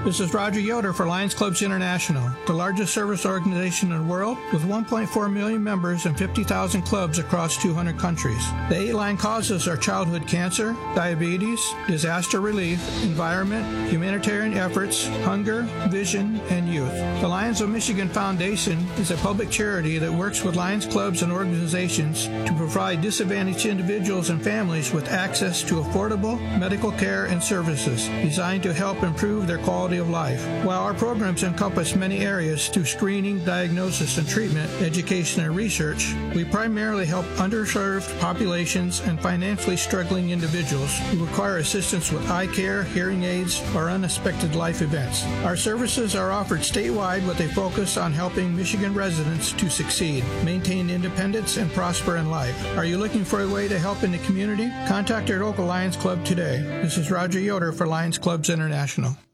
This is Roger Yoder for Lions Clubs International, the largest service organization in the world with 1.4 million members and 50,000 clubs across 200 countries. The 8 Lion causes are childhood cancer, diabetes, disaster relief, environment, humanitarian efforts, hunger, vision, and youth. The Lions of Michigan Foundation is a public charity that works with Lions clubs and organizations to provide disadvantaged individuals and families with access to affordable medical care and services designed to help improve their quality of life. While our programs encompass many areas through screening, diagnosis and treatment, education and research, we primarily help underserved populations and financially struggling individuals who require assistance with eye care, hearing aids, or unexpected life events. Our services are offered statewide with a focus on helping Michigan residents to succeed, maintain independence, and prosper in life. Are you looking for a way to help in the community? Contact your local Lions Club today. This is Roger Yoder for Lions Clubs International.